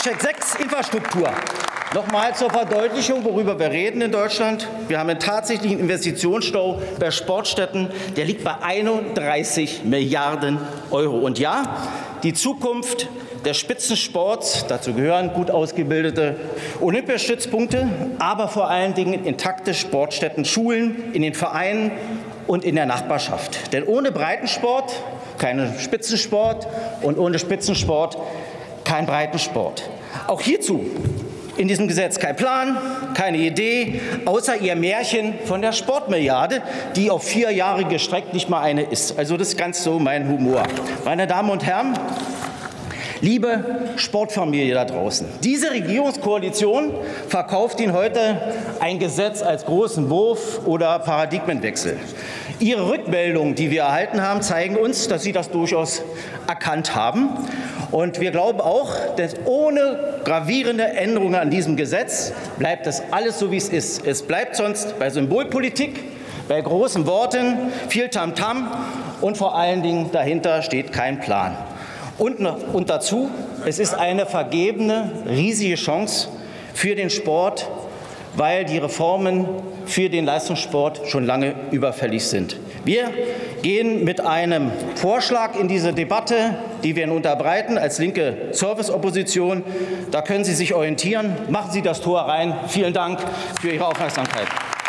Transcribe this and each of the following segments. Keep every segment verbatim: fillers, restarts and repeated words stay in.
Check sechs, Infrastruktur. Nochmal zur Verdeutlichung, worüber wir reden in Deutschland. Wir haben einen tatsächlichen Investitionsstau bei Sportstätten, der liegt bei einunddreißig Milliarden Euro. Und ja, die Zukunft des Spitzensports, dazu gehören gut ausgebildete Olympiastützpunkte, aber vor allen Dingen intakte Sportstätten, Schulen, in den Vereinen und in der Nachbarschaft. Denn ohne Breitensport keinen Spitzensport und ohne Spitzensport kein Breitensport. Auch hierzu in diesem Gesetz kein Plan, keine Idee, außer ihr Märchen von der Sportmilliarde, die auf vier Jahre gestreckt nicht mal eine ist. Also das ist ganz so mein Humor. Meine Damen und Herren, liebe Sportfamilie da draußen, diese Regierungskoalition verkauft Ihnen heute ein Gesetz als großen Wurf oder Paradigmenwechsel. Ihre Rückmeldungen, die wir erhalten haben, zeigen uns, dass Sie das durchaus erkannt haben. Und wir glauben auch, dass ohne gravierende Änderungen an diesem Gesetz bleibt das alles so, wie es ist. Es bleibt sonst bei Symbolpolitik, bei großen Worten, viel Tamtam und vor allen Dingen dahinter steht kein Plan. Und, und dazu, es ist eine vergebene, riesige Chance für den Sport, weil die Reformen für den Leistungssport schon lange überfällig sind. Wir gehen mit einem Vorschlag in diese Debatte, die wir Ihnen unterbreiten als linke Serviceopposition. Da können Sie sich orientieren. Machen Sie das Tor rein. Vielen Dank für Ihre Aufmerksamkeit.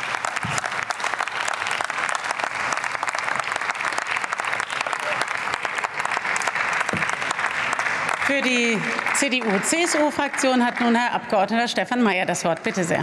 Für die C D U C S U-Fraktion hat nun Herr Abgeordneter Stefan Mayer das Wort. Bitte sehr.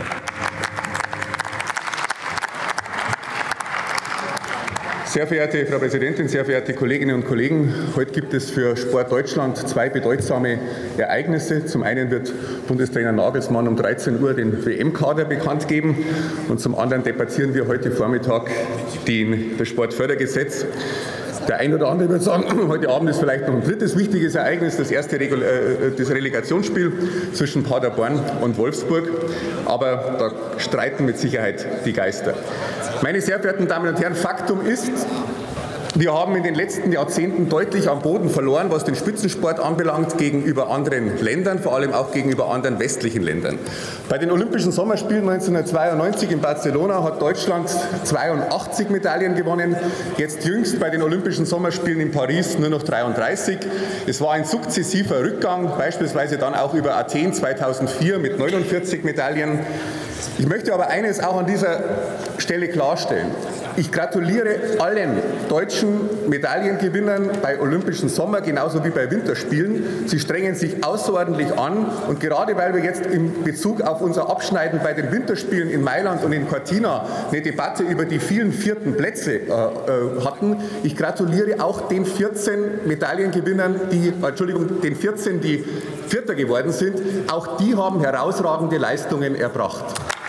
Sehr verehrte Frau Präsidentin, sehr verehrte Kolleginnen und Kollegen! Heute gibt es für Sport Deutschland zwei bedeutsame Ereignisse. Zum einen wird Bundestrainer Nagelsmann um dreizehn Uhr den W M-Kader bekannt geben und zum anderen debattieren wir heute Vormittag den, das Sportfördergesetz. Der ein oder andere wird sagen, heute Abend ist vielleicht noch ein drittes wichtiges Ereignis, das erste Regul äh, das Relegationsspiel zwischen Paderborn und Wolfsburg. Aber da streiten mit Sicherheit die Geister. Meine sehr verehrten Damen und Herren, Faktum ist, wir haben in den letzten Jahrzehnten deutlich an Boden verloren, was den Spitzensport anbelangt, gegenüber anderen Ländern, vor allem auch gegenüber anderen westlichen Ländern. Bei den Olympischen Sommerspielen neunzehnhundertzweiundneunzig in Barcelona hat Deutschland zweiundachtzig Medaillen gewonnen, jetzt jüngst bei den Olympischen Sommerspielen in Paris nur noch dreiunddreißig. Es war ein sukzessiver Rückgang, beispielsweise dann auch über Athen zweitausendvier mit neunundvierzig Medaillen. Ich möchte aber eines auch an dieser Stelle klarstellen. Ich gratuliere allen deutschen Medaillengewinnern bei Olympischen Sommer genauso wie bei Winterspielen. Sie strengen sich außerordentlich an und gerade weil wir jetzt in Bezug auf unser Abschneiden bei den Winterspielen in Mailand und in Cortina eine Debatte über die vielen vierten Plätze äh, äh, hatten, ich gratuliere auch den vierzehn Medaillengewinnern, die, äh, Entschuldigung, den vierzehn, die Vierter geworden sind. Auch die haben herausragende Leistungen erbracht.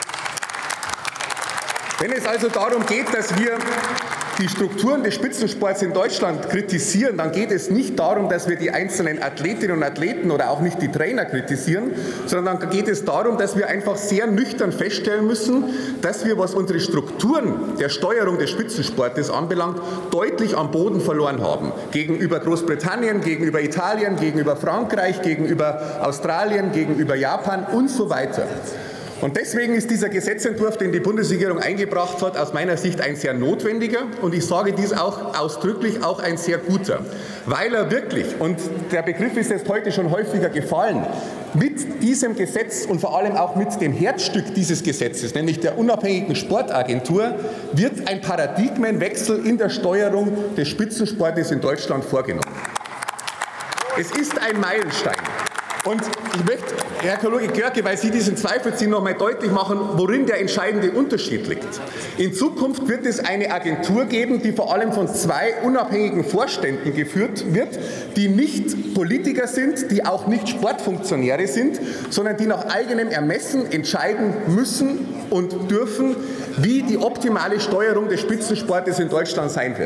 Wenn es also darum geht, dass wir die Strukturen des Spitzensports in Deutschland kritisieren, dann geht es nicht darum, dass wir die einzelnen Athletinnen und Athleten oder auch nicht die Trainer kritisieren, sondern dann geht es darum, dass wir einfach sehr nüchtern feststellen müssen, dass wir, was unsere Strukturen der Steuerung des Spitzensportes anbelangt, deutlich am Boden verloren haben. Gegenüber Großbritannien, gegenüber Italien, gegenüber Frankreich, gegenüber Australien, gegenüber Japan und so weiter. Und deswegen ist dieser Gesetzentwurf, den die Bundesregierung eingebracht hat, aus meiner Sicht ein sehr notwendiger und ich sage dies auch ausdrücklich, auch ein sehr guter, weil er wirklich, und der Begriff ist jetzt heute schon häufiger gefallen, mit diesem Gesetz und vor allem auch mit dem Herzstück dieses Gesetzes, nämlich der unabhängigen Sportagentur, wird ein Paradigmenwechsel in der Steuerung des Spitzensportes in Deutschland vorgenommen. Es ist ein Meilenstein. Und ich möchte, Herr Kollege Görke, weil Sie diesen Zweifel ziehen, noch einmal deutlich machen, worin der entscheidende Unterschied liegt. In Zukunft wird es eine Agentur geben, die vor allem von zwei unabhängigen Vorständen geführt wird, die nicht Politiker sind, die auch nicht Sportfunktionäre sind, sondern die nach eigenem Ermessen entscheiden müssen und dürfen, wie die optimale Steuerung des Spitzensportes in Deutschland sein wird.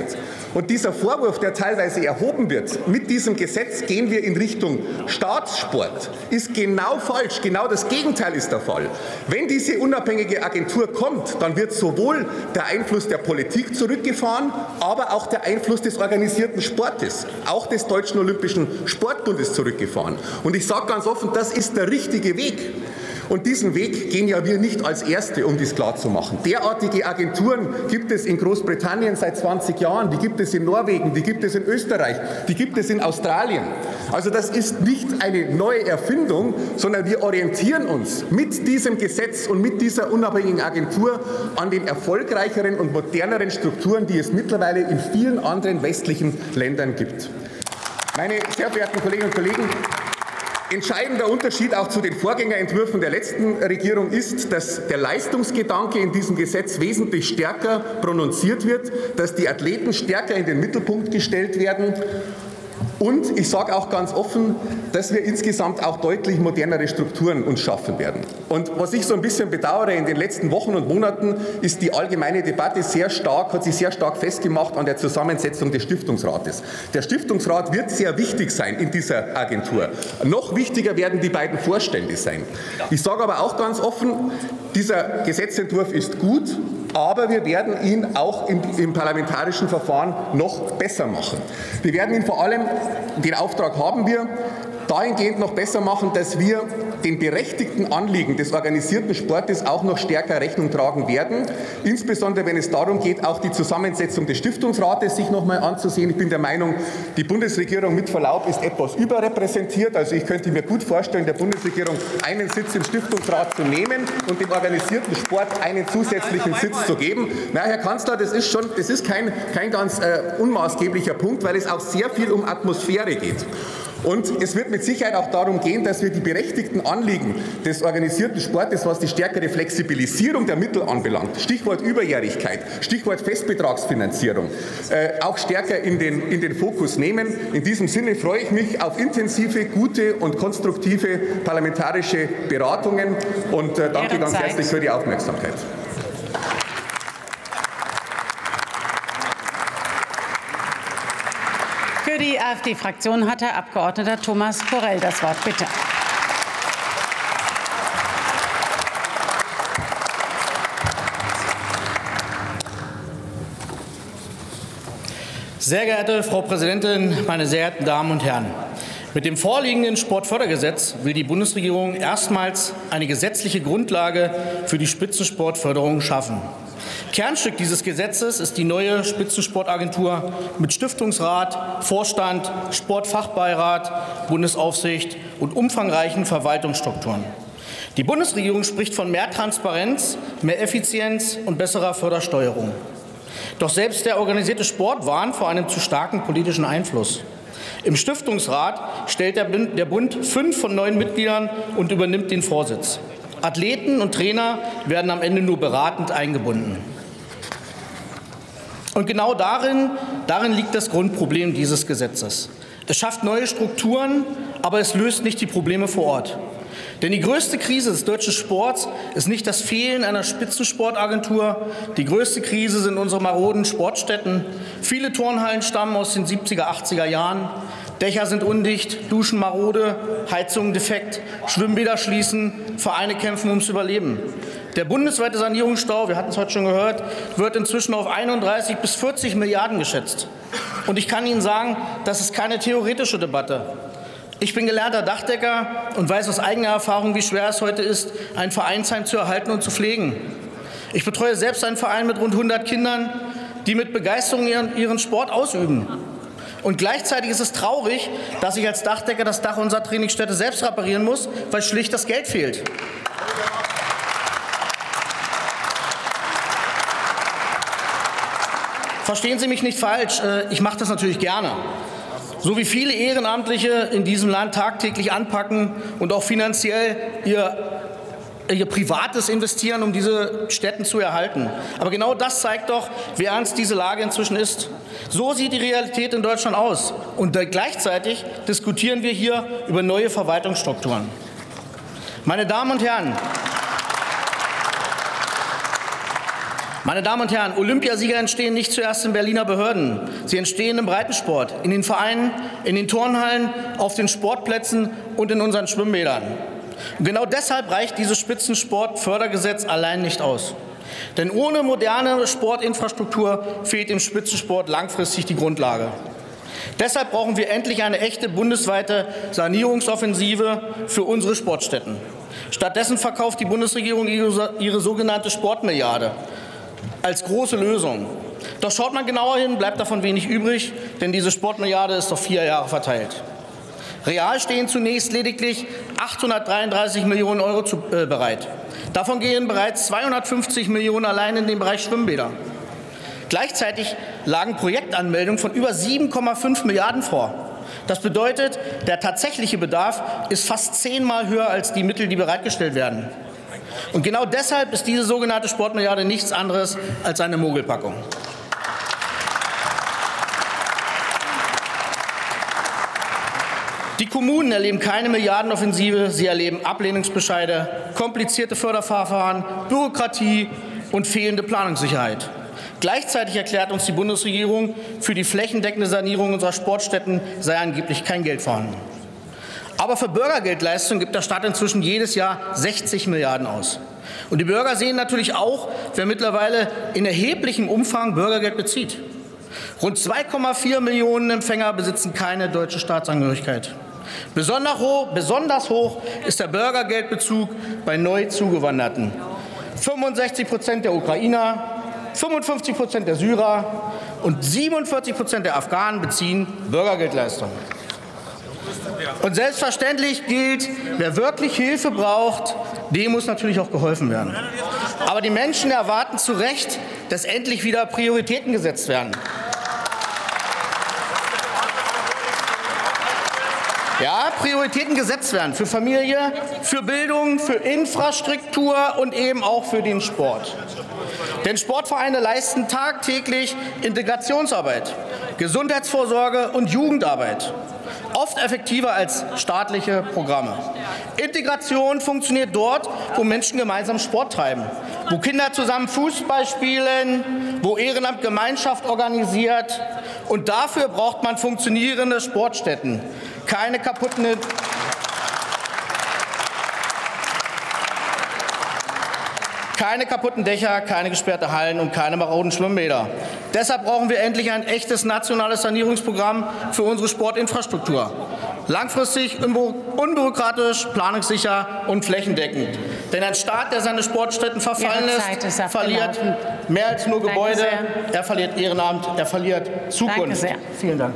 Und dieser Vorwurf, der teilweise erhoben wird, mit diesem Gesetz gehen wir in Richtung Staatssport, ist genau falsch. Genau das Gegenteil ist der Fall. Wenn diese unabhängige Agentur kommt, dann wird sowohl der Einfluss der Politik zurückgefahren, aber auch der Einfluss des organisierten Sportes, auch des Deutschen Olympischen Sportbundes zurückgefahren. Und ich sage ganz offen, das ist der richtige Weg. Und diesen Weg gehen ja wir nicht als Erste, um dies klarzumachen. Derartige Agenturen gibt es in Großbritannien seit zwanzig Jahren, die gibt es in Norwegen, die gibt es in Österreich, die gibt es in Australien. Also das ist nicht eine neue Erfindung, sondern wir orientieren uns mit diesem Gesetz und mit dieser unabhängigen Agentur an den erfolgreicheren und moderneren Strukturen, die es mittlerweile in vielen anderen westlichen Ländern gibt. Meine sehr verehrten Kolleginnen und Kollegen, entscheidender Unterschied auch zu den Vorgängerentwürfen der letzten Regierung ist, dass der Leistungsgedanke in diesem Gesetz wesentlich stärker prononziert wird, dass die Athleten stärker in den Mittelpunkt gestellt werden. Und ich sage auch ganz offen, dass wir insgesamt auch deutlich modernere Strukturen uns schaffen werden. Und was ich so ein bisschen bedauere in den letzten Wochen und Monaten, ist die allgemeine Debatte sehr stark, hat sich sehr stark festgemacht an der Zusammensetzung des Stiftungsrates. Der Stiftungsrat wird sehr wichtig sein in dieser Agentur. Noch wichtiger werden die beiden Vorstände sein. Ich sage aber auch ganz offen, dieser Gesetzentwurf ist gut, aber wir werden ihn auch im, im parlamentarischen Verfahren noch besser machen. Wir werden ihn vor allem, den Auftrag haben wir, dahingehend noch besser machen, dass wir den berechtigten Anliegen des organisierten Sportes auch noch stärker Rechnung tragen werden. Insbesondere, wenn es darum geht, auch die Zusammensetzung des Stiftungsrates sich noch einmal anzusehen. Ich bin der Meinung, die Bundesregierung mit Verlaub ist etwas überrepräsentiert. Also ich könnte mir gut vorstellen, der Bundesregierung einen Sitz im Stiftungsrat zu nehmen und dem organisierten Sport einen zusätzlichen Sitz zu geben. Na, Herr Kanzler, das ist schon, das ist kein, kein ganz äh, unmaßgeblicher Punkt, weil es auch sehr viel um Atmosphäre geht. Und es wird mit Sicherheit auch darum gehen, dass wir die berechtigten Anliegen des organisierten Sportes, was die stärkere Flexibilisierung der Mittel anbelangt, Stichwort Überjährigkeit, Stichwort Festbetragsfinanzierung, äh, auch stärker in den, in den Fokus nehmen. In diesem Sinne freue ich mich auf intensive, gute und konstruktive parlamentarische Beratungen und äh, danke ganz herzlich für die Aufmerksamkeit. Für die AfD-Fraktion hat Herr Abgeordneter Thomas Korell das Wort. Bitte. Sehr geehrte Frau Präsidentin, meine sehr geehrten Damen und Herren! Mit dem vorliegenden Sportfördergesetz will die Bundesregierung erstmals eine gesetzliche Grundlage für die Spitzensportförderung schaffen. Kernstück dieses Gesetzes ist die neue Spitzensportagentur mit Stiftungsrat, Vorstand, Sportfachbeirat, Bundesaufsicht und umfangreichen Verwaltungsstrukturen. Die Bundesregierung spricht von mehr Transparenz, mehr Effizienz und besserer Fördersteuerung. Doch selbst der organisierte Sport warnt vor einem zu starken politischen Einfluss. Im Stiftungsrat stellt der Bund fünf von neun Mitgliedern und übernimmt den Vorsitz. Athleten und Trainer werden am Ende nur beratend eingebunden. Und genau darin, darin liegt das Grundproblem dieses Gesetzes. Es schafft neue Strukturen, aber es löst nicht die Probleme vor Ort. Denn die größte Krise des deutschen Sports ist nicht das Fehlen einer Spitzensportagentur. Die größte Krise sind unsere maroden Sportstätten. Viele Turnhallen stammen aus den siebziger, achtziger Jahren. Dächer sind undicht, Duschen marode, Heizungen defekt, Schwimmbäder schließen, Vereine kämpfen ums Überleben. Der bundesweite Sanierungsstau, wir hatten es heute schon gehört, wird inzwischen auf einunddreißig bis vierzig Milliarden geschätzt. Und ich kann Ihnen sagen, das ist keine theoretische Debatte. Ich bin gelernter Dachdecker und weiß aus eigener Erfahrung, wie schwer es heute ist, ein Vereinsheim zu erhalten und zu pflegen. Ich betreue selbst einen Verein mit rund hundert Kindern, die mit Begeisterung ihren, ihren Sport ausüben. Und gleichzeitig ist es traurig, dass ich als Dachdecker das Dach unserer Trainingsstätte selbst reparieren muss, weil schlicht das Geld fehlt. Verstehen Sie mich nicht falsch, ich mache das natürlich gerne. So wie viele Ehrenamtliche in diesem Land tagtäglich anpacken und auch finanziell ihr, ihr Privates investieren, um diese Stätten zu erhalten. Aber genau das zeigt doch, wie ernst diese Lage inzwischen ist. So sieht die Realität in Deutschland aus. Und gleichzeitig diskutieren wir hier über neue Verwaltungsstrukturen. Meine Damen und Herren, Meine Damen und Herren, Olympiasieger entstehen nicht zuerst in Berliner Behörden. Sie entstehen im Breitensport, in den Vereinen, in den Turnhallen, auf den Sportplätzen und in unseren Schwimmbädern. Und genau deshalb reicht dieses Spitzensportfördergesetz allein nicht aus. Denn ohne moderne Sportinfrastruktur fehlt im Spitzensport langfristig die Grundlage. Deshalb brauchen wir endlich eine echte bundesweite Sanierungsoffensive für unsere Sportstätten. Stattdessen verkauft die Bundesregierung ihre, ihre sogenannte Sportmilliarde als große Lösung. Doch schaut man genauer hin, bleibt davon wenig übrig, denn diese Sportmilliarde ist auf vier Jahre verteilt. Real stehen zunächst lediglich achthundertdreiunddreißig Millionen Euro zu, äh, bereit. Davon gehen bereits zweihundertfünfzig Millionen allein in den Bereich Schwimmbäder. Gleichzeitig lagen Projektanmeldungen von über sieben Komma fünf Milliarden vor. Das bedeutet, der tatsächliche Bedarf ist fast zehnmal höher als die Mittel, die bereitgestellt werden. Und genau deshalb ist diese sogenannte Sportmilliarde nichts anderes als eine Mogelpackung. Die Kommunen erleben keine Milliardenoffensive, sie erleben Ablehnungsbescheide, komplizierte Förderverfahren, Bürokratie und fehlende Planungssicherheit. Gleichzeitig erklärt uns die Bundesregierung, für die flächendeckende Sanierung unserer Sportstätten sei angeblich kein Geld vorhanden. Aber für Bürgergeldleistungen gibt der Staat inzwischen jedes Jahr sechzig Milliarden aus. Und die Bürger sehen natürlich auch, wer mittlerweile in erheblichem Umfang Bürgergeld bezieht. Rund zwei Komma vier Millionen Empfänger besitzen keine deutsche Staatsangehörigkeit. Besonders hoch, besonders hoch ist der Bürgergeldbezug bei neu Zugewanderten. fünfundsechzig Prozent der Ukrainer, fünfundfünfzig Prozent der Syrer und siebenundvierzig Prozent der Afghanen beziehen Bürgergeldleistungen. Und selbstverständlich gilt, wer wirklich Hilfe braucht, dem muss natürlich auch geholfen werden. Aber die Menschen erwarten zu Recht, dass endlich wieder Prioritäten gesetzt werden. Ja, Prioritäten gesetzt werden für Familie, für Bildung, für Infrastruktur und eben auch für den Sport. Denn Sportvereine leisten tagtäglich Integrationsarbeit, Gesundheitsvorsorge und Jugendarbeit. Oft effektiver als staatliche Programme. Integration funktioniert dort, wo Menschen gemeinsam Sport treiben, wo Kinder zusammen Fußball spielen, wo Ehrenamt Gemeinschaft organisiert. Und dafür braucht man funktionierende Sportstätten, keine kaputten Keine kaputten Dächer, keine gesperrte Hallen und keine maroden Schwimmbäder. Deshalb brauchen wir endlich ein echtes nationales Sanierungsprogramm für unsere Sportinfrastruktur. Langfristig, unbürokratisch, planungssicher und flächendeckend. Denn ein Staat, der seine Sportstätten verfallen lässt, verliert mehr als nur Gebäude, er verliert Ehrenamt, er verliert Zukunft. Danke sehr. Vielen Dank.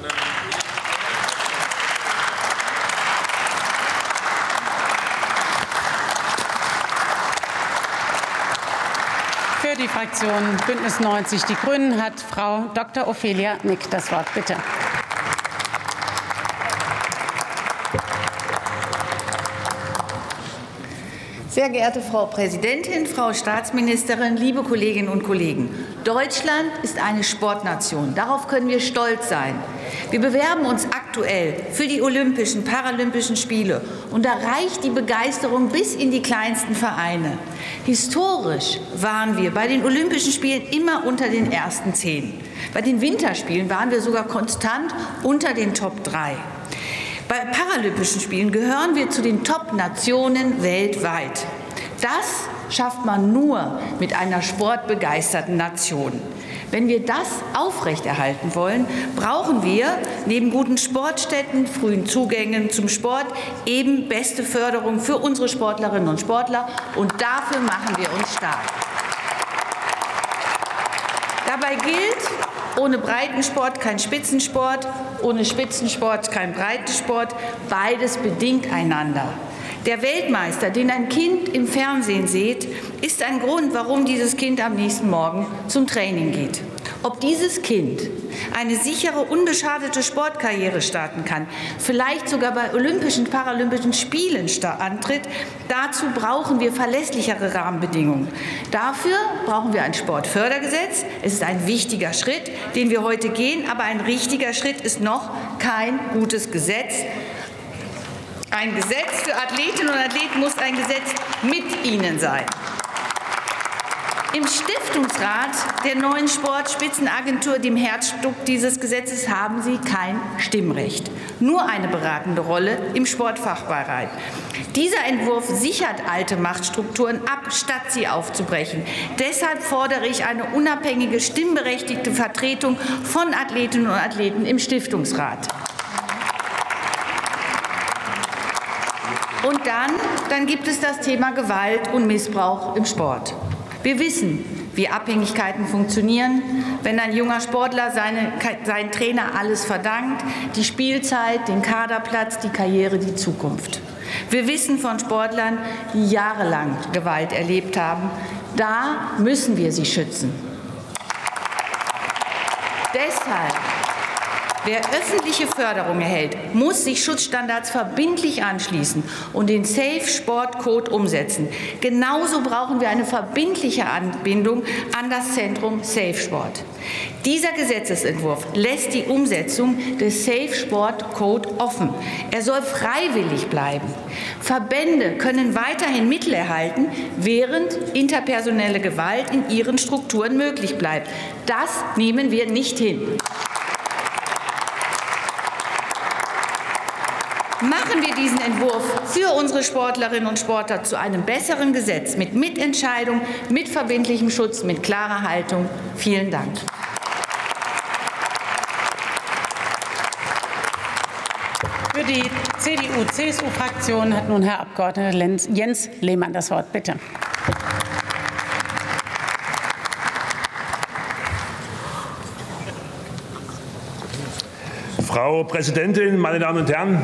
Für die Fraktion Bündnis neunzig Die Grünen hat Frau Doktor Ophelia Nick das Wort. Bitte. Sehr geehrte Frau Präsidentin, Frau Staatsministerin, liebe Kolleginnen und Kollegen! Deutschland ist eine Sportnation. Darauf können wir stolz sein. Wir bewerben uns aktuell für die Olympischen, Paralympischen Spiele. Und da reicht die Begeisterung bis in die kleinsten Vereine. Historisch waren wir bei den Olympischen Spielen immer unter den ersten zehn. Bei den Winterspielen waren wir sogar konstant unter den Top drei. Bei Paralympischen Spielen gehören wir zu den Top-Nationen weltweit. Das schafft man nur mit einer sportbegeisterten Nation. Wenn wir das aufrechterhalten wollen, brauchen wir neben guten Sportstätten, frühen Zugängen zum Sport eben beste Förderung für unsere Sportlerinnen und Sportler. Und dafür machen wir uns stark. Dabei gilt, ohne Breitensport kein Spitzensport, ohne Spitzensport kein Breitensport. Beides bedingt einander. Der Weltmeister, den ein Kind im Fernsehen sieht, ist ein Grund, warum dieses Kind am nächsten Morgen zum Training geht. Ob dieses Kind eine sichere, unbeschadete Sportkarriere starten kann, vielleicht sogar bei Olympischen, Paralympischen Spielen antritt, dazu brauchen wir verlässlichere Rahmenbedingungen. Dafür brauchen wir ein Sportfördergesetz. Es ist ein wichtiger Schritt, den wir heute gehen, aber ein richtiger Schritt ist noch kein gutes Gesetz. Ein Gesetz für Athletinnen und Athleten muss ein Gesetz mit ihnen sein. Im Stiftungsrat der neuen Sportspitzenagentur, dem Herzstück dieses Gesetzes, haben Sie kein Stimmrecht, nur eine beratende Rolle im Sportfachbereich. Dieser Entwurf sichert alte Machtstrukturen ab, statt sie aufzubrechen. Deshalb fordere ich eine unabhängige, stimmberechtigte Vertretung von Athletinnen und Athleten im Stiftungsrat. Und dann, dann gibt es das Thema Gewalt und Missbrauch im Sport. Wir wissen, wie Abhängigkeiten funktionieren, wenn ein junger Sportler seine, seinen Trainer alles verdankt, die Spielzeit, den Kaderplatz, die Karriere, die Zukunft. Wir wissen von Sportlern, die jahrelang Gewalt erlebt haben. Da müssen wir sie schützen. Deshalb, wer öffentliche Förderung erhält, muss sich Schutzstandards verbindlich anschließen und den Safe Sport Code umsetzen. Genauso brauchen wir eine verbindliche Anbindung an das Zentrum Safe Sport. Dieser Gesetzesentwurf lässt die Umsetzung des Safe Sport Code offen. Er soll freiwillig bleiben. Verbände können weiterhin Mittel erhalten, während interpersonelle Gewalt in ihren Strukturen möglich bleibt. Das nehmen wir nicht hin. Machen wir diesen Entwurf für unsere Sportlerinnen und Sportler zu einem besseren Gesetz mit Mitentscheidung, mit verbindlichem Schutz, mit klarer Haltung. Vielen Dank. Für die C D U C S U-Fraktion hat nun Herr Abgeordneter Jens Lehmann das Wort. Bitte. Frau Präsidentin, meine Damen und Herren!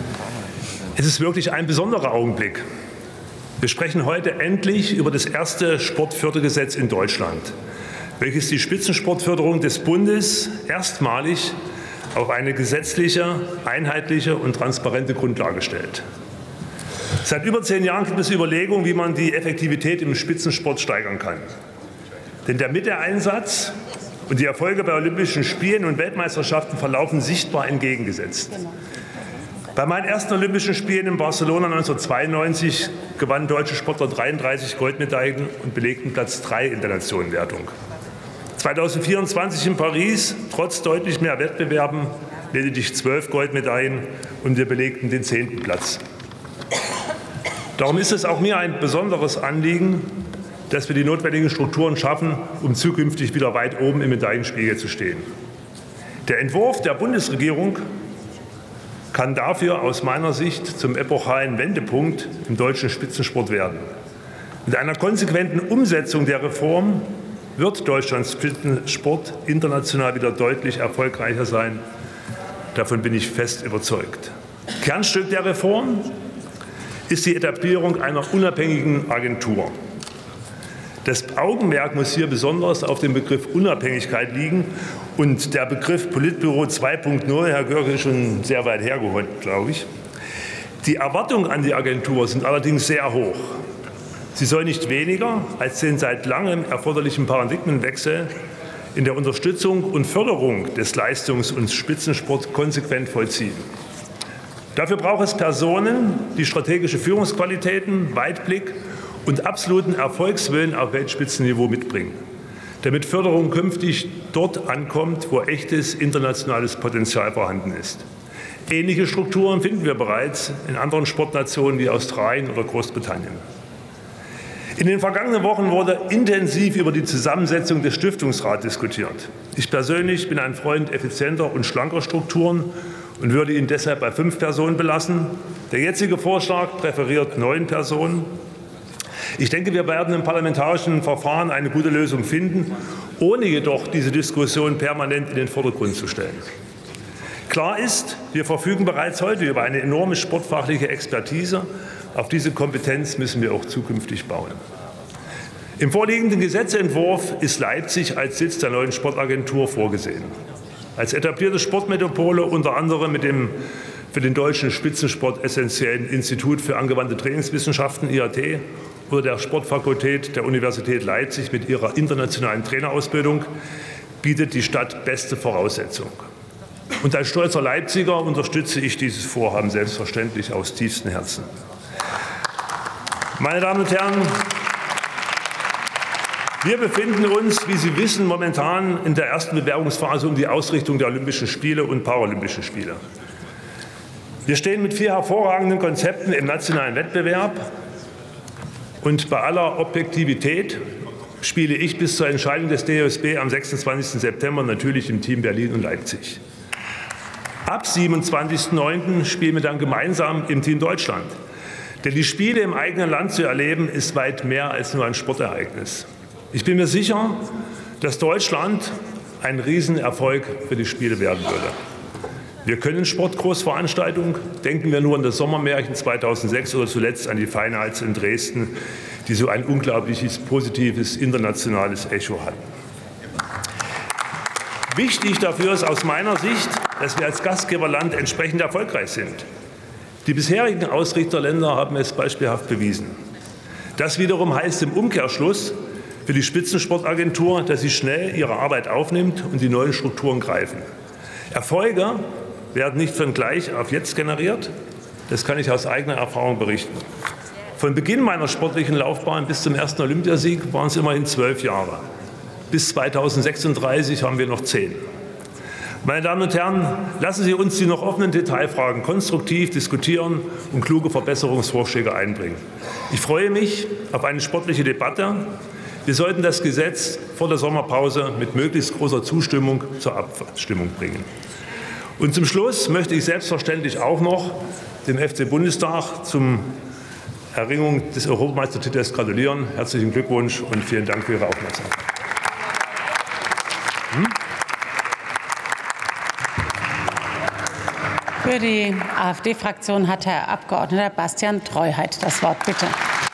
Es ist wirklich ein besonderer Augenblick. Wir sprechen heute endlich über das erste Sportfördergesetz in Deutschland, welches die Spitzensportförderung des Bundes erstmalig auf eine gesetzliche, einheitliche und transparente Grundlage stellt. Seit über zehn Jahren gibt es Überlegungen, wie man die Effektivität im Spitzensport steigern kann. Denn der Mitteleinsatz und die Erfolge bei Olympischen Spielen und Weltmeisterschaften verlaufen sichtbar entgegengesetzt. Bei meinen ersten Olympischen Spielen in Barcelona neunzehnhundertzweiundneunzig gewannen deutsche Sportler dreiunddreißig Goldmedaillen und belegten Platz drei in der Nationenwertung. zweitausendvierundzwanzig in Paris, trotz deutlich mehr Wettbewerben, lediglich zwölf Goldmedaillen und wir belegten den zehnten Platz. Darum ist es auch mir ein besonderes Anliegen, dass wir die notwendigen Strukturen schaffen, um zukünftig wieder weit oben im Medaillenspiegel zu stehen. Der Entwurf der Bundesregierung kann dafür aus meiner Sicht zum epochalen Wendepunkt im deutschen Spitzensport werden. Mit einer konsequenten Umsetzung der Reform wird Deutschlands Spitzensport international wieder deutlich erfolgreicher sein. Davon bin ich fest überzeugt. Kernstück der Reform ist die Etablierung einer unabhängigen Agentur. Das Augenmerk muss hier besonders auf dem Begriff Unabhängigkeit liegen. Und der Begriff Politbüro zwei Punkt null, Herr Görke, ist schon sehr weit hergeholt, glaube ich. Die Erwartungen an die Agentur sind allerdings sehr hoch. Sie soll nicht weniger als den seit langem erforderlichen Paradigmenwechsel in der Unterstützung und Förderung des Leistungs- und Spitzensports konsequent vollziehen. Dafür braucht es Personen, die strategische Führungsqualitäten, Weitblick und absoluten Erfolgswillen auf Weltspitzenniveau mitbringen, damit Förderung künftig dort ankommt, wo echtes internationales Potenzial vorhanden ist. Ähnliche Strukturen finden wir bereits in anderen Sportnationen wie Australien oder Großbritannien. In den vergangenen Wochen wurde intensiv über die Zusammensetzung des Stiftungsrats diskutiert. Ich persönlich bin ein Freund effizienter und schlanker Strukturen und würde ihn deshalb bei fünf Personen belassen. Der jetzige Vorschlag präferiert neun Personen. Ich denke, wir werden im parlamentarischen Verfahren eine gute Lösung finden, ohne jedoch diese Diskussion permanent in den Vordergrund zu stellen. Klar ist, wir verfügen bereits heute über eine enorme sportfachliche Expertise. Auf diese Kompetenz müssen wir auch zukünftig bauen. Im vorliegenden Gesetzentwurf ist Leipzig als Sitz der neuen Sportagentur vorgesehen. Als etablierte Sportmetropole unter anderem mit dem für den deutschen Spitzensport essentiellen Institut für angewandte Trainingswissenschaften I A T oder der Sportfakultät der Universität Leipzig mit ihrer internationalen Trainerausbildung bietet die Stadt beste Voraussetzungen. Und als stolzer Leipziger unterstütze ich dieses Vorhaben selbstverständlich aus tiefstem Herzen. Meine Damen und Herren, Wir befinden uns, wie Sie wissen, momentan in der ersten Bewerbungsphase um die Ausrichtung der Olympischen Spiele und Paralympischen Spiele. Wir stehen mit vier hervorragenden Konzepten im nationalen Wettbewerb. Und bei aller Objektivität spiele ich bis zur Entscheidung des D O S B am sechsundzwanzigsten September natürlich im Team Berlin und Leipzig. Ab siebenundzwanzigsten neunten spielen wir dann gemeinsam im Team Deutschland. Denn die Spiele im eigenen Land zu erleben, ist weit mehr als nur ein Sportereignis. Ich bin mir sicher, dass Deutschland ein Riesenerfolg für die Spiele werden würde. Wir können Sportgroßveranstaltungen, denken wir nur an das Sommermärchen zweitausendsechs oder zuletzt an die Finals in Dresden, die so ein unglaubliches, positives, internationales Echo hatten. Wichtig dafür ist aus meiner Sicht, dass wir als Gastgeberland entsprechend erfolgreich sind. Die bisherigen Ausrichterländer haben es beispielhaft bewiesen. Das wiederum heißt im Umkehrschluss für die Spitzensportagentur, dass sie schnell ihre Arbeit aufnimmt und die neuen Strukturen greifen. Erfolge werden nicht von gleich auf jetzt generiert. Das kann ich aus eigener Erfahrung berichten. Von Beginn meiner sportlichen Laufbahn bis zum ersten Olympiasieg waren es immerhin zwölf Jahre. Bis zweitausendsechsunddreißig haben wir noch zehn. Meine Damen und Herren, lassen Sie uns die noch offenen Detailfragen konstruktiv diskutieren und kluge Verbesserungsvorschläge einbringen. Ich freue mich auf eine sportliche Debatte. Wir sollten das Gesetz vor der Sommerpause mit möglichst großer Zustimmung zur Abstimmung bringen. Und zum Schluss möchte ich selbstverständlich auch noch dem F C Bundestag zum Erringung des Europameistertitels gratulieren. Herzlichen Glückwunsch und vielen Dank für Ihre Aufmerksamkeit. Hm? Für die AfD-Fraktion hat Herr Abgeordneter Bastian Treuheit das Wort. Bitte.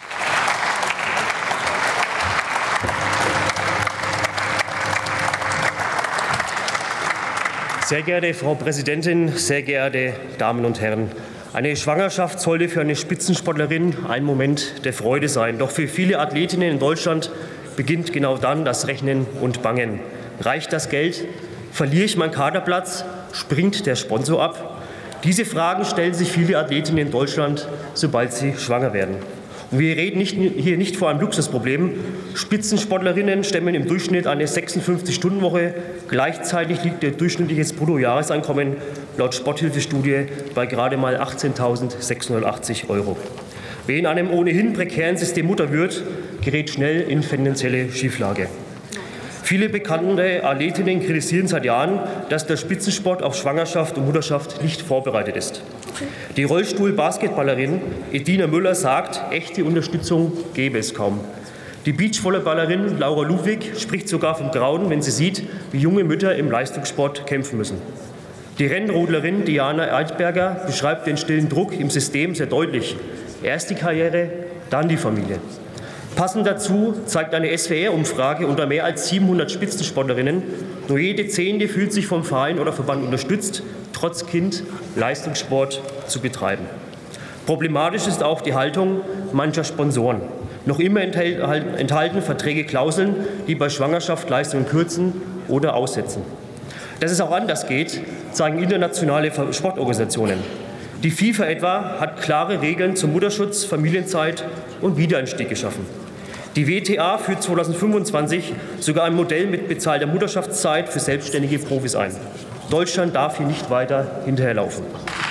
Sehr geehrte Frau Präsidentin, sehr geehrte Damen und Herren! Eine Schwangerschaft sollte für eine Spitzensportlerin ein Moment der Freude sein. Doch für viele Athletinnen in Deutschland beginnt genau dann das Rechnen und Bangen. Reicht das Geld? Verliere ich meinen Kaderplatz? Springt der Sponsor ab? Diese Fragen stellen sich viele Athletinnen in Deutschland, sobald sie schwanger werden. Und wir reden nicht, hier nicht vor einem Luxusproblem. Spitzensportlerinnen stemmen im Durchschnitt eine sechsundfünfzig-Stunden-Woche. Gleichzeitig liegt ihr durchschnittliches Bruttojahreseinkommen laut Sporthilfestudie bei gerade mal achtzehntausendsechshundertachtzig Euro. Wer in einem ohnehin prekären System Mutter wird, gerät schnell in finanzielle Schieflage. Viele bekannte Athletinnen kritisieren seit Jahren, dass der Spitzensport auf Schwangerschaft und Mutterschaft nicht vorbereitet ist. Die Rollstuhl-Basketballerin Edina Müller sagt, echte Unterstützung gäbe es kaum. Die Beachvolleyballerin Laura Ludwig spricht sogar vom Grauen, wenn sie sieht, wie junge Mütter im Leistungssport kämpfen müssen. Die Rennrodlerin Diana Eidberger beschreibt den stillen Druck im System sehr deutlich. Erst die Karriere, dann die Familie. Passend dazu zeigt eine S W R-Umfrage unter mehr als siebenhundert Spitzensportlerinnen, nur jede Zehnte fühlt sich vom Verein oder Verband unterstützt, trotz Kind Leistungssport zu betreiben. Problematisch ist auch die Haltung mancher Sponsoren. Noch immer enthalten Verträge Klauseln, die bei Schwangerschaft Leistungen kürzen oder aussetzen. Dass es auch anders geht, zeigen internationale Sportorganisationen. Die FIFA etwa hat klare Regeln zum Mutterschutz, Familienzeit und Wiedereinstieg geschaffen. Die W T A führt zweitausendfünfundzwanzig sogar ein Modell mit bezahlter Mutterschaftszeit für selbstständige Profis ein. Deutschland darf hier nicht weiter hinterherlaufen.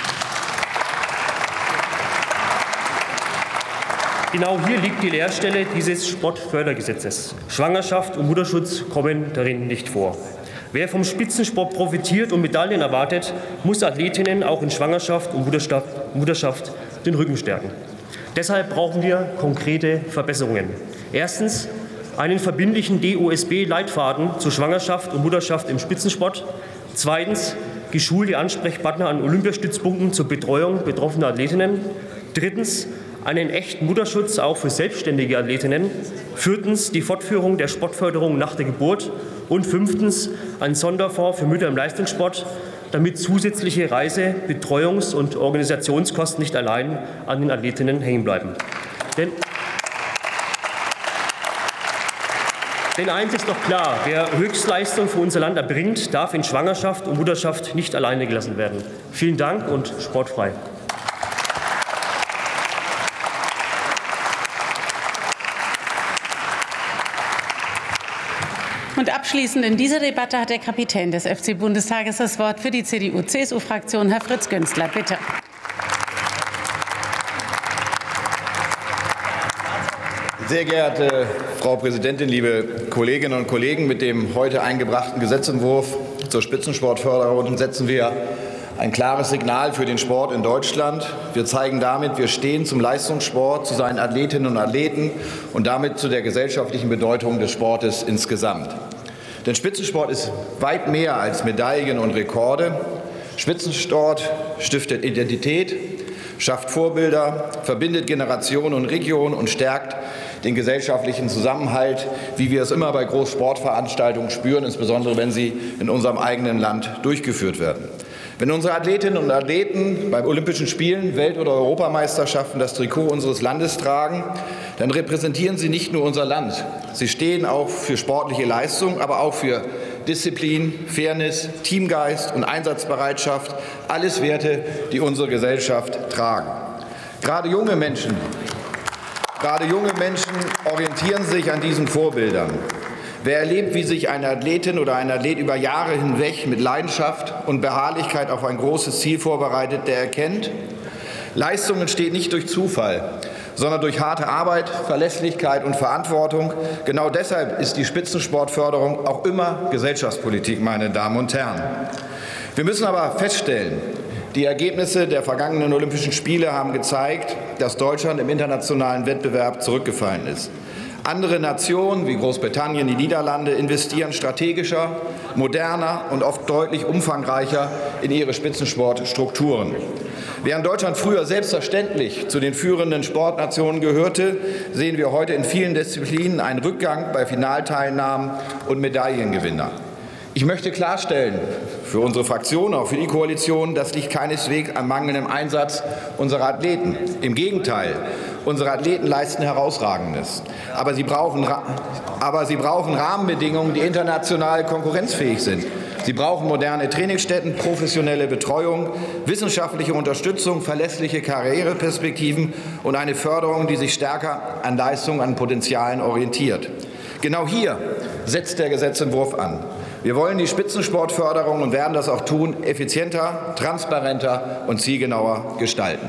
Genau hier liegt die Leerstelle dieses Sportfördergesetzes. Schwangerschaft und Mutterschutz kommen darin nicht vor. Wer vom Spitzensport profitiert und Medaillen erwartet, muss Athletinnen auch in Schwangerschaft und Mutterschaft den Rücken stärken. Deshalb brauchen wir konkrete Verbesserungen. Erstens einen verbindlichen D O S B-Leitfaden zur Schwangerschaft und Mutterschaft im Spitzensport. Zweitens geschulte Ansprechpartner an Olympiastützpunkten zur Betreuung betroffener Athletinnen. Drittens einen echten Mutterschutz auch für selbstständige Athletinnen. Viertens die Fortführung der Sportförderung nach der Geburt. Und fünftens ein Sonderfonds für Mütter im Leistungssport, damit zusätzliche Reise-, Betreuungs- und Organisationskosten nicht allein an den Athletinnen hängen bleiben. Denn, denn eins ist doch klar, wer Höchstleistung für unser Land erbringt, darf in Schwangerschaft und Mutterschaft nicht alleine gelassen werden. Vielen Dank und sportfrei. Und abschließend in dieser Debatte hat der Kapitän des F C-Bundestages das Wort für die C D U C S U-Fraktion, Herr Fritz Günzler. Bitte. Sehr geehrte Frau Präsidentin, liebe Kolleginnen und Kollegen! Mit dem heute eingebrachten Gesetzentwurf zur Spitzensportförderung setzen wir ein klares Signal für den Sport in Deutschland. Wir zeigen damit, wir stehen zum Leistungssport, zu seinen Athletinnen und Athleten und damit zu der gesellschaftlichen Bedeutung des Sportes insgesamt. Denn Spitzensport ist weit mehr als Medaillen und Rekorde. Spitzensport stiftet Identität, schafft Vorbilder, verbindet Generationen und Regionen und stärkt den gesellschaftlichen Zusammenhalt, wie wir es immer bei Großsportveranstaltungen spüren, insbesondere wenn sie in unserem eigenen Land durchgeführt werden. Wenn unsere Athletinnen und Athleten bei Olympischen Spielen, Welt- oder Europameisterschaften das Trikot unseres Landes tragen, dann repräsentieren sie nicht nur unser Land. Sie stehen auch für sportliche Leistung, aber auch für Disziplin, Fairness, Teamgeist und Einsatzbereitschaft, alles Werte, die unsere Gesellschaft tragen. Gerade junge Menschen, gerade junge Menschen orientieren sich an diesen Vorbildern. Wer erlebt, wie sich eine Athletin oder ein Athlet über Jahre hinweg mit Leidenschaft und Beharrlichkeit auf ein großes Ziel vorbereitet, der erkennt, Leistung entsteht nicht durch Zufall, sondern durch harte Arbeit, Verlässlichkeit und Verantwortung. Genau deshalb ist die Spitzensportförderung auch immer Gesellschaftspolitik, meine Damen und Herren. Wir müssen aber feststellen, die Ergebnisse der vergangenen Olympischen Spiele haben gezeigt, dass Deutschland im internationalen Wettbewerb zurückgefallen ist. Andere Nationen wie Großbritannien, die Niederlande investieren strategischer, moderner und oft deutlich umfangreicher in ihre Spitzensportstrukturen. Während Deutschland früher selbstverständlich zu den führenden Sportnationen gehörte, sehen wir heute in vielen Disziplinen einen Rückgang bei Finalteilnahmen und Medaillengewinner. Ich möchte klarstellen, für unsere Fraktion, auch für die Koalition, das liegt keineswegs am mangelnden Einsatz unserer Athleten. Im Gegenteil, unsere Athleten leisten Herausragendes. Aber sie brauchen, aber sie brauchen Rahmenbedingungen, die international konkurrenzfähig sind. Sie brauchen moderne Trainingsstätten, professionelle Betreuung, wissenschaftliche Unterstützung, verlässliche Karriereperspektiven und eine Förderung, die sich stärker an Leistungen, an Potenzialen orientiert. Genau hier setzt der Gesetzentwurf an. Wir wollen die Spitzensportförderung und werden das auch tun, effizienter, transparenter und zielgenauer gestalten.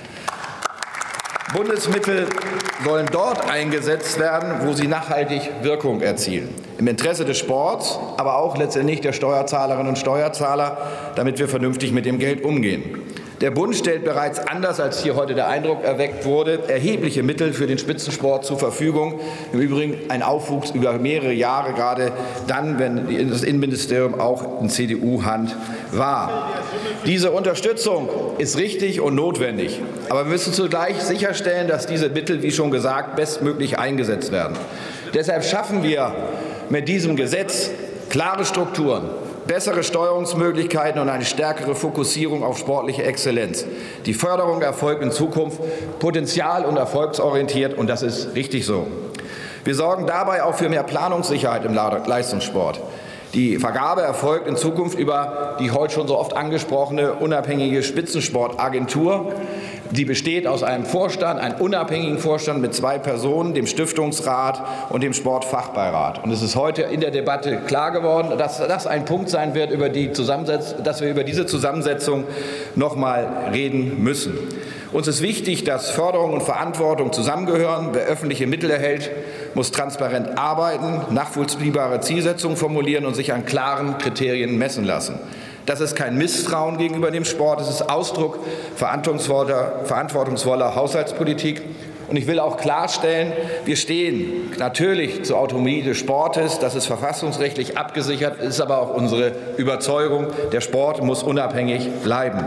Bundesmittel sollen dort eingesetzt werden, wo sie nachhaltig Wirkung erzielen. Im Interesse des Sports, aber auch letztendlich der Steuerzahlerinnen und Steuerzahler, damit wir vernünftig mit dem Geld umgehen. Der Bund stellt bereits, anders als hier heute der Eindruck erweckt wurde, erhebliche Mittel für den Spitzensport zur Verfügung. Im Übrigen ein Aufwuchs über mehrere Jahre, gerade dann, wenn das Innenministerium auch in C D U-Hand war. Diese Unterstützung ist richtig und notwendig. Aber wir müssen zugleich sicherstellen, dass diese Mittel, wie schon gesagt, bestmöglich eingesetzt werden. Deshalb schaffen wir mit diesem Gesetz klare Strukturen, bessere Steuerungsmöglichkeiten und eine stärkere Fokussierung auf sportliche Exzellenz. Die Förderung erfolgt in Zukunft potenzial- und erfolgsorientiert, und das ist richtig so. Wir sorgen dabei auch für mehr Planungssicherheit im Leistungssport. Die Vergabe erfolgt in Zukunft über die heute schon so oft angesprochene unabhängige Spitzensportagentur. Die besteht aus einem Vorstand, einem unabhängigen Vorstand mit zwei Personen, dem Stiftungsrat und dem Sportfachbeirat. Und es ist heute in der Debatte klar geworden, dass das ein Punkt sein wird, über die Zusammensetzung, dass wir über diese Zusammensetzung noch mal reden müssen. Uns ist wichtig, dass Förderung und Verantwortung zusammengehören. Wer öffentliche Mittel erhält, muss transparent arbeiten, nachvollziehbare Zielsetzungen formulieren und sich an klaren Kriterien messen lassen. Das ist kein Misstrauen gegenüber dem Sport, es ist Ausdruck verantwortungsvoller, verantwortungsvoller Haushaltspolitik. Und ich will auch klarstellen, wir stehen natürlich zur Autonomie des Sportes, das ist verfassungsrechtlich abgesichert, ist aber auch unsere Überzeugung, der Sport muss unabhängig bleiben.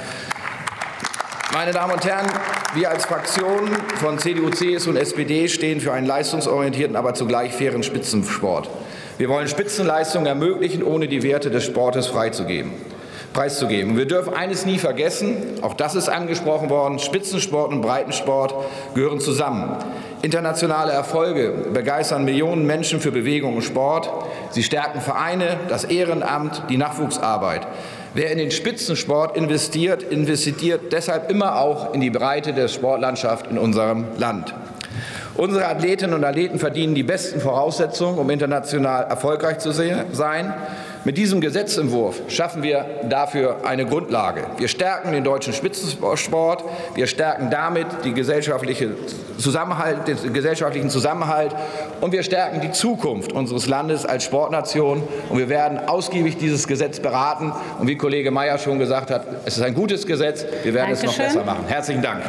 Meine Damen und Herren, wir als Fraktion von C D U, C S U und S P D stehen für einen leistungsorientierten, aber zugleich fairen Spitzensport. Wir wollen Spitzenleistungen ermöglichen, ohne die Werte des Sportes freizugeben, preiszugeben. Wir dürfen eines nie vergessen, auch das ist angesprochen worden, Spitzensport und Breitensport gehören zusammen. Internationale Erfolge begeistern Millionen Menschen für Bewegung und Sport. Sie stärken Vereine, das Ehrenamt, die Nachwuchsarbeit. Wer in den Spitzensport investiert, investiert deshalb immer auch in die Breite der Sportlandschaft in unserem Land. Unsere Athletinnen und Athleten verdienen die besten Voraussetzungen, um international erfolgreich zu sein. Mit diesem Gesetzentwurf schaffen wir dafür eine Grundlage. Wir stärken den deutschen Spitzensport, wir stärken damit die gesellschaftliche Zusammenhalt, den gesellschaftlichen Zusammenhalt und wir stärken die Zukunft unseres Landes als Sportnation. Und wir werden ausgiebig dieses Gesetz beraten. Und wie Kollege Mayer schon gesagt hat, es ist ein gutes Gesetz. Wir werden Dankeschön. Es noch besser machen. Herzlichen Dank.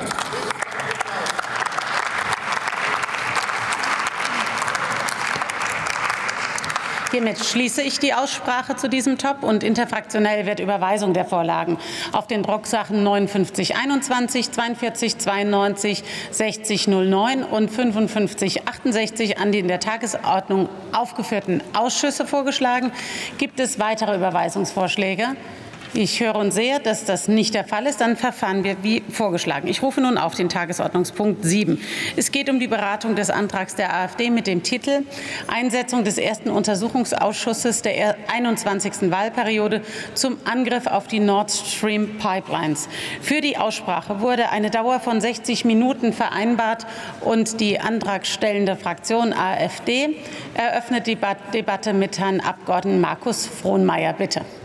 Hiermit schließe ich die Aussprache zu diesem Top und interfraktionell wird Überweisung der Vorlagen auf den Drucksachen neunundfünfzig einundzwanzig, zweiundvierzig zweiundneunzig, sechzig null neun und fünfundfünfzig achtundsechzig an die in der Tagesordnung aufgeführten Ausschüsse vorgeschlagen. Gibt es weitere Überweisungsvorschläge? Ich höre und sehe, dass das nicht der Fall ist. Dann verfahren wir wie vorgeschlagen. Ich rufe nun auf den Tagesordnungspunkt sieben. Es geht um die Beratung des Antrags der AfD mit dem Titel Einsetzung des ersten Untersuchungsausschusses der einundzwanzigsten Wahlperiode zum Angriff auf die Nord Stream Pipelines. Für die Aussprache wurde eine Dauer von sechzig Minuten vereinbart und die antragstellende Fraktion AfD eröffnet die Debatte mit Herrn Abgeordneten Markus Frohnmayer. Bitte.